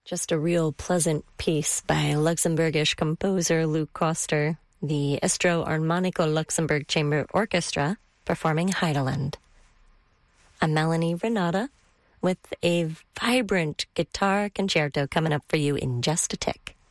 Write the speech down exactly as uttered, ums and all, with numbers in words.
Just a real pleasant piece by Luxembourgish composer Luc Koster, the Estro Armonico Luxembourg Chamber Orchestra, performing Heideland. I'm Melanie Renata with a vibrant guitar concerto coming up for you in just a tick.